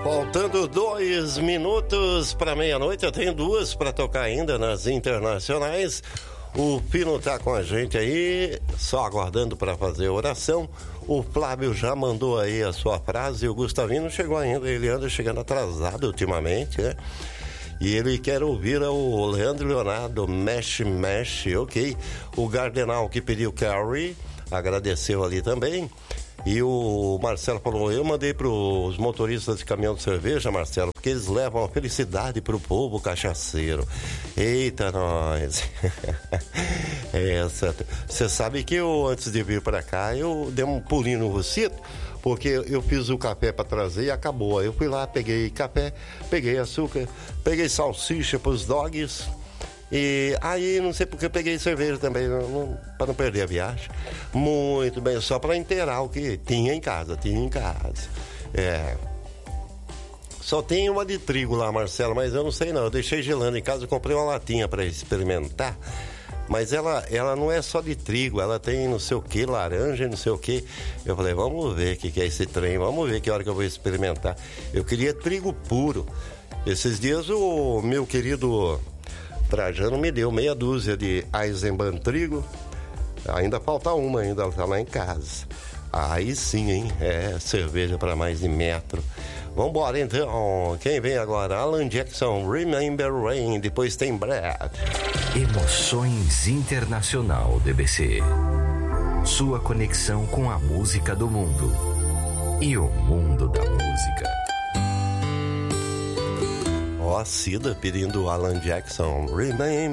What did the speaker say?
Faltando 2 minutos para meia-noite, eu tenho 2 para tocar ainda nas internacionais. O Pino tá com a gente aí, só aguardando para fazer a oração. O Flávio já mandou aí a sua frase, o Gustavinho não chegou ainda, ele anda chegando atrasado ultimamente, né? E ele quer ouvir o Leandro Leonardo, Mexe, Mexe, ok. O Gardenal que pediu Carrie, agradeceu ali também. E o Marcelo falou, eu mandei pros motoristas de caminhão de cerveja, Marcelo, porque eles levam a felicidade pro povo cachaceiro. Eita, nós! Você sabe que eu, antes de vir pra cá, eu dei um pulinho no Rocito, porque eu fiz o café pra trazer e acabou. Aí eu fui lá, peguei café, peguei açúcar, peguei salsicha pros dogs. E aí, não sei porque eu peguei cerveja também, para não perder a viagem. Muito bem, só para inteirar o que tinha em casa. Só tem uma de trigo lá, Marcelo, mas eu não sei não. Eu deixei gelando em casa, eu comprei uma latinha para experimentar. Mas ela não é só de trigo, ela tem não sei o que, laranja, não sei o que. Eu falei, vamos ver o que é esse trem, vamos ver que hora que eu vou experimentar. Eu queria trigo puro. Esses dias o meu querido Trajano me deu meia dúzia de Eisenbahn trigo. Ainda falta uma, ainda tá lá em casa. Aí sim, hein? Cerveja para mais de metro. Vambora então. Quem vem agora? Alan Jackson, Remember Rain. Depois tem Brad. Emoções Internacional DBC. Sua conexão com a música do mundo e o mundo da música. Ó, Cida pedindo Alan Jackson, Remember